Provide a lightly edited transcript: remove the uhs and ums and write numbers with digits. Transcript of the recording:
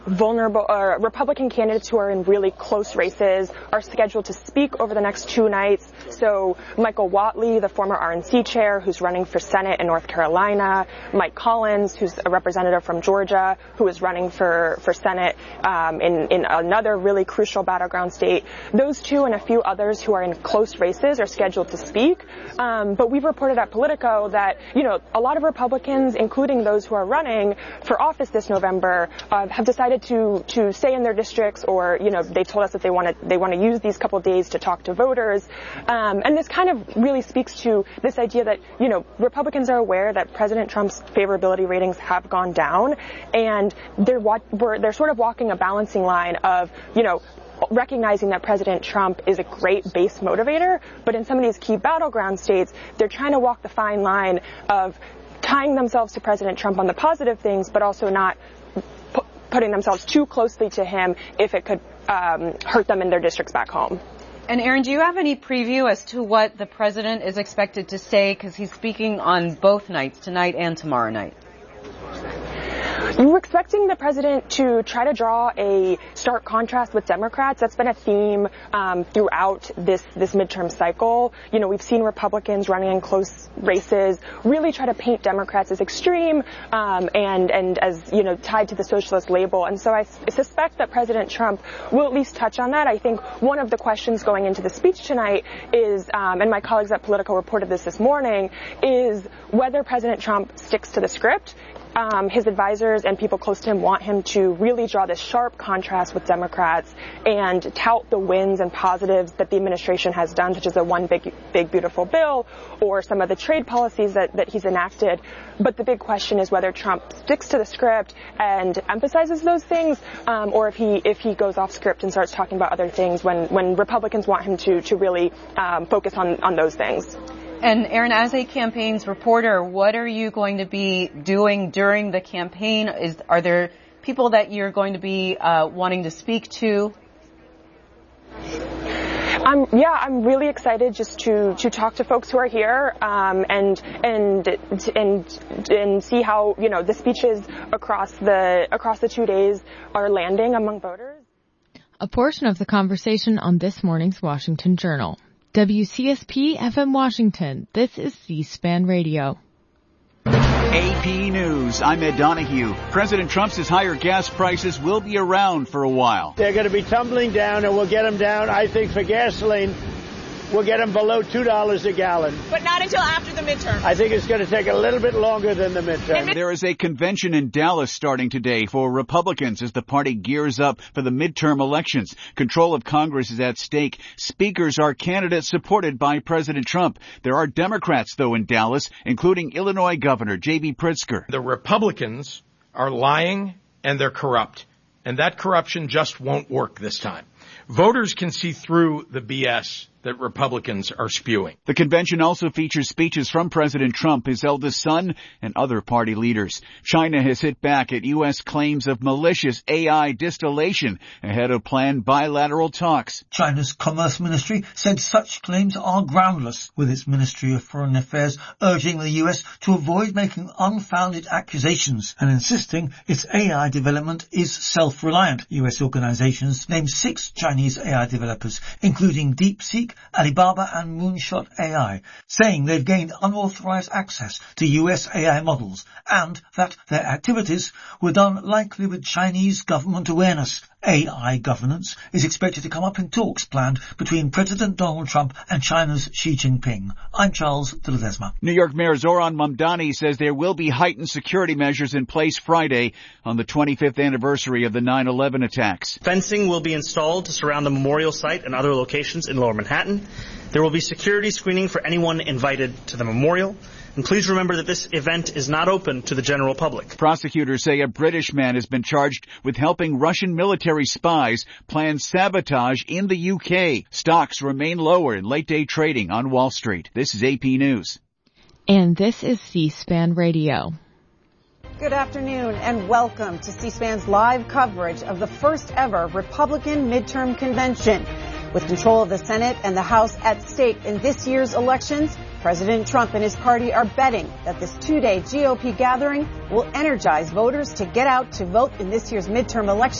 Vulnerable Republican candidates who are in really close races are scheduled to speak over the next 2 nights. So Michael Whatley, the former RNC chair who's running for Senate in North Carolina, Mike Collins, who's a representative from Georgia, who is running for Senate in another really crucial battleground state. Those two and a few others who are in close races are scheduled to speak. But we've reported at Politico that, a lot of Republicans, including those who are running for office this November, have decided to stay in their districts, or they told us that they want to use these couple days to talk to voters, and this kind of really speaks to this idea that Republicans are aware that President Trump's favorability ratings have gone down, and they're sort of walking a balancing line of recognizing that President Trump is a great base motivator, but in some of these key battleground states, they're trying to walk the fine line of tying themselves to President Trump on the positive things, but also not putting themselves too closely to him if it could hurt them in their districts back home. And Aaron, do you have any preview as to what the president is expected to say? Because he's speaking on both nights, tonight and tomorrow night. We're expecting the president to try to draw a stark contrast with Democrats. That's been a theme throughout this midterm cycle. We've seen Republicans running in close races really try to paint Democrats as extreme and as tied to the socialist label. And so I suspect that President Trump will at least touch on that. I think one of the questions going into the speech tonight is, and my colleagues at Politico reported this morning, is whether President Trump sticks to the script. His advisors and people close to him want him to really draw this sharp contrast with Democrats and tout the wins and positives that the administration has done, such as the One Big Beautiful Bill or some of the trade policies that he's enacted. But the big question is whether Trump sticks to the script and emphasizes those things, or if he goes off script and starts talking about other things when Republicans want him to really focus on those things. And Aaron, as a campaigns reporter, what are you going to be doing during the campaign? Are there people that you're going to be wanting to speak to? I'm really excited just to talk to folks who are here and see how the speeches across the 2 days are landing among voters. A portion of the conversation on this morning's Washington Journal. WCSP FM Washington. This is C-SPAN Radio. AP News. I'm Ed Donahue. President Trump says higher gas prices will be around for a while. They're going to be tumbling down, and we'll get them down, I think, for gasoline. We'll get them below $2 a gallon. But not until after the midterm. I think it's going to take a little bit longer than the midterm. There is a convention in Dallas starting today for Republicans as the party gears up for the midterm elections. Control of Congress is at stake. Speakers are candidates supported by President Trump. There are Democrats, though, in Dallas, including Illinois Governor J.B. Pritzker. The Republicans are lying and they're corrupt. And that corruption just won't work this time. Voters can see through the BS that Republicans are spewing. The convention also features speeches from President Trump, his eldest son, and other party leaders. China has hit back at U.S. claims of malicious AI distillation ahead of planned bilateral talks. China's Commerce Ministry said such claims are groundless, with its Ministry of Foreign Affairs urging the U.S. to avoid making unfounded accusations and insisting its AI development is self-reliant. U.S. organizations named 6 Chinese AI developers, including DeepSeek, Alibaba and Moonshot AI, saying they've gained unauthorized access to US AI models and that their activities were done likely with Chinese government awareness. AI governance is expected to come up in talks planned between President Donald Trump and China's Xi Jinping. I'm Charles de Ledesma. New York Mayor Zoran Mamdani says there will be heightened security measures in place Friday on the 25th anniversary of the 9/11 attacks. Fencing will be installed to surround the memorial site and other locations in Lower Manhattan. There will be security screening for anyone invited to the memorial. And please remember that this event is not open to the general public. Prosecutors say a British man has been charged with helping Russian military spies plan sabotage in the UK. Stocks remain lower in late-day trading on Wall Street. This is AP News. And this is C-SPAN Radio. Good afternoon and welcome to C-SPAN's live coverage of the first ever Republican midterm convention. With control of the Senate and the House at stake in this year's elections, President Trump and his party are betting that this 2-day GOP gathering will energize voters to get out to vote in this year's midterm election.